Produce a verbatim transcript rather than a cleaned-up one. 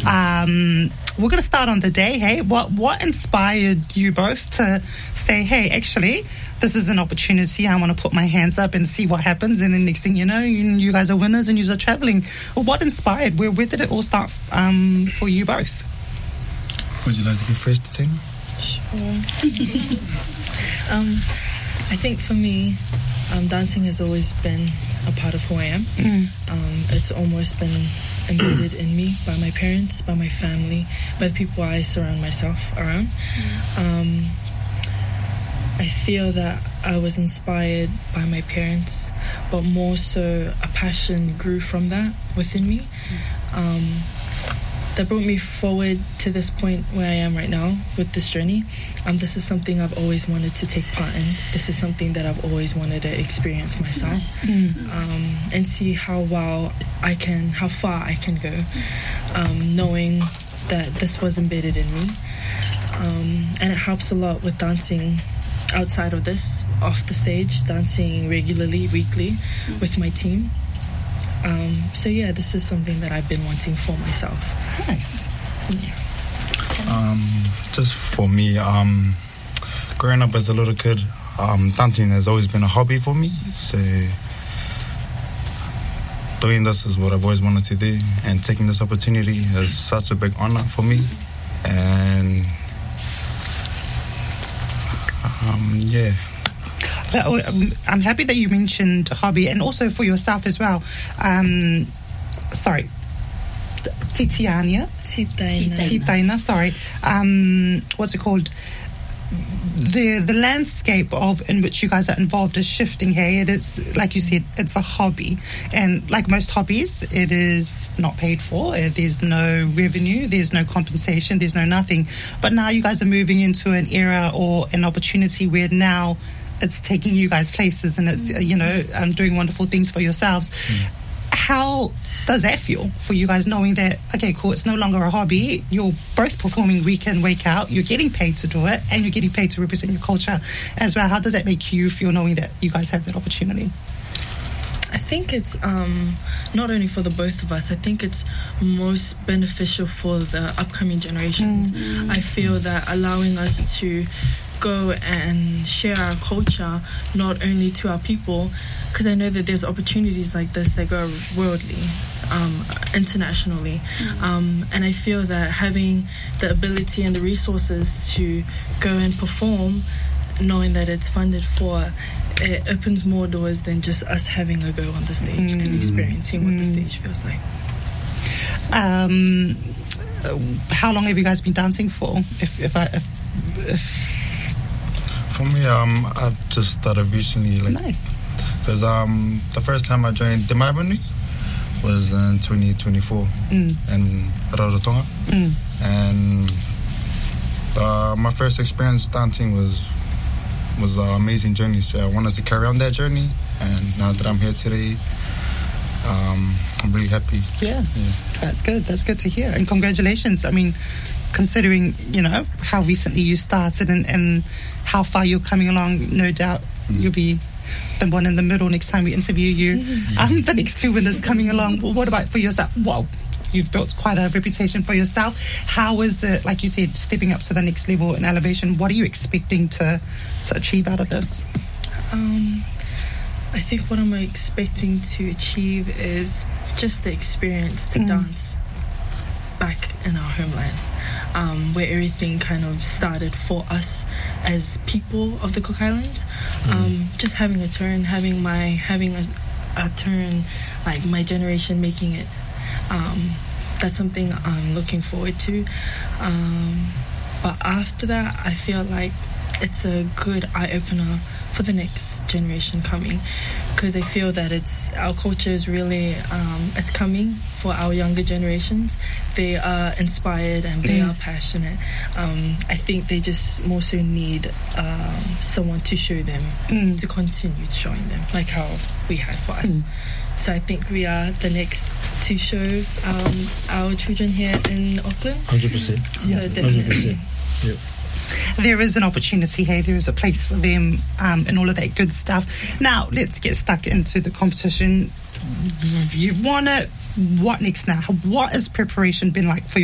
Um, we're going to start on the day, hey? What what inspired you both to say, hey, actually, this is an opportunity. I want to put my hands up and see what happens. And then next thing you know, you, you guys are winners and you are traveling. Well, what inspired? Where, where did it all start um, for you both? Would you like to go first, Tina? Sure. um, I think for me, um, dancing has always been a part of who I am. Mm. Um, it's almost been embedded in me by my parents, by my family, by the people I surround myself around. Mm. Um, I feel that I was inspired by my parents, but more so a passion grew from that within me. Mm. Um, that brought me forward to this point where I am right now with this journey. Um, this is something I've always wanted to take part in. This is something that I've always wanted to experience myself. Nice. Mm. um, and see how well I can, how far I can go, um, knowing that this was embedded in me. Um, and it helps a lot with dancing outside of this, off the stage, dancing regularly, weekly mm. with my team. Um, so yeah, this is something that I've been wanting for myself. Nice. Yeah. Um, just for me, um, growing up as a little kid, um, dancing has always been a hobby for me. So doing this is what I've always wanted to do, and taking this opportunity is such a big honor for me. And um, yeah. I'm happy that you mentioned hobby, and also for yourself as well. Um, sorry, Titiania, Titaina. Titaina. Sorry. Um, what's it called? The the landscape of in which you guys are involved is shifting here. It is, like you said, it's a hobby, and like most hobbies, it is not paid for. There's no revenue, there's no compensation, there's no nothing. But now you guys are moving into an era or an opportunity where now it's taking you guys places, and it's, you know, um, doing wonderful things for yourselves. Mm. How does that feel for you guys, knowing that, okay, cool, it's no longer a hobby, you're both performing week in, week out, you're getting paid to do it, and you're getting paid to represent your culture as well? How does that make you feel, knowing that you guys have that opportunity? I think it's um, not only for the both of us, I think it's most beneficial for the upcoming generations. Mm. I feel that allowing us to go and share our culture not only to our people, because I know that there's opportunities like this that go worldly, um, internationally, mm. um, and I feel that having the ability and the resources to go and perform, knowing that it's funded for, it opens more doors than just us having a go on the stage mm. and experiencing what mm. the stage feels like. Um, how long have you guys been dancing for? If, if I, if, if For me, um, I've just started recently. Like, nice. Because um, the first time I joined the Maibani was in twenty twenty-four mm. in Rarotonga. Mm. And uh, my first experience dancing was was an amazing journey. So I wanted to carry on that journey. And now that I'm here today, um, I'm really happy. Yeah, yeah, that's good. That's good to hear. And congratulations. I mean, considering, you know, how recently you started and, and how far you're coming along, no doubt mm. you'll be the one in the middle next time we interview you. Mm. Um, the next two winners coming along. Well, what about for yourself? Well, you've built quite a reputation for yourself. How is it, like you said, stepping up to the next level in elevation? What are you expecting to, to achieve out of this? Um, I think what I'm expecting to achieve is just the experience to mm. dance back in our homeland. Um, where everything kind of started for us as people of the Cook Islands. Mm. Um, just having a turn, having my having a, a turn, like my generation making it. Um, that's something I'm looking forward to. Um, but after that, I feel like it's a good eye-opener for the next generation coming, because I feel that it's our culture is really um, it's coming for our younger generations. They are inspired and they mm. are passionate. Um, I think they just more so need um, someone to show them, mm. to continue showing them, like how we had for us. Mm. So I think we are the next to show um, our children here in Auckland. one hundred percent. So yeah. definitely. one hundred percent. Yeah. There is an opportunity here. There is a place for them um, and all of that good stuff. Now, let's get stuck into the competition. You've won it. What next now? What has preparation been like for you?